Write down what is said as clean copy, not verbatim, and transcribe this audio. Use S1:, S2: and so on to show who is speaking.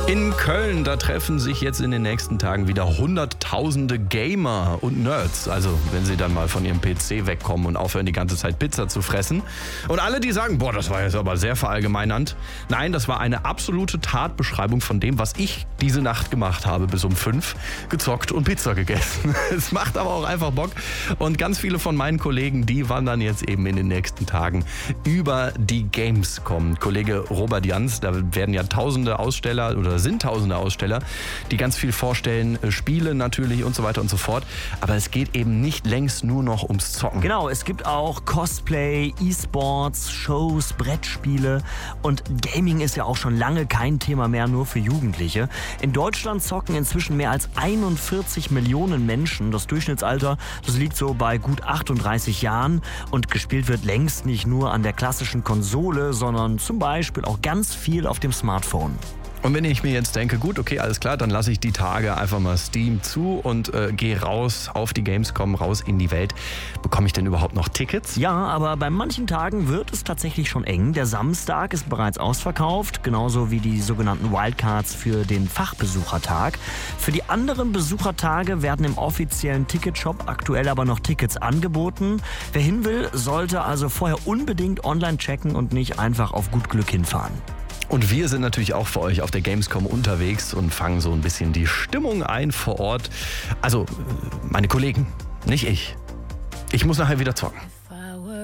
S1: In Köln, da treffen sich jetzt in den nächsten Tagen wieder hunderttausende Gamer und Nerds. Also wenn sie dann mal von ihrem PC wegkommen und aufhören, die ganze Zeit Pizza zu fressen. Und alle, die sagen, boah, das war jetzt aber sehr verallgemeinernd. Nein, das war eine absolute Tatbeschreibung von dem, was ich diese Nacht gemacht habe, bis um 5, gezockt und Pizza gegessen. Es macht aber auch einfach Bock. Und ganz viele von meinen Kollegen, die wandern jetzt eben in den nächsten Tagen über die Gamescom. Kollege Robert Jans, da werden ja tausende Aussteller oder sind tausende Aussteller, die ganz viel vorstellen, Spiele natürlich und so weiter und so fort. Aber es geht eben nicht längst nur noch ums Zocken.
S2: Genau, es gibt auch Cosplay, E-Sports, Shows, Brettspiele und Gaming ist ja auch schon lange kein Thema mehr nur für Jugendliche. In Deutschland zocken inzwischen mehr als 41 Millionen Menschen. Das Durchschnittsalter, das liegt so bei gut 38 Jahren und gespielt wird längst nicht nur an der klassischen Konsole, sondern zum Beispiel auch ganz viel auf dem Smartphone.
S1: Und wenn ich mir jetzt denke, gut, okay, alles klar, dann lasse ich die Tage einfach mal Steam zu und gehe raus auf die Gamescom, raus in die Welt. Bekomme ich denn überhaupt noch Tickets?
S2: Ja, aber bei manchen Tagen wird es tatsächlich schon eng. Der Samstag ist bereits ausverkauft, genauso wie die sogenannten Wildcards für den Fachbesuchertag. Für die anderen Besuchertage werden im offiziellen Ticketshop aktuell aber noch Tickets angeboten. Wer hin will, sollte also vorher unbedingt online checken und nicht einfach auf gut Glück hinfahren.
S1: Und wir sind natürlich auch für euch auf der Gamescom unterwegs und fangen so ein bisschen die Stimmung ein vor Ort. Also meine Kollegen, nicht ich. Ich muss nachher wieder zocken.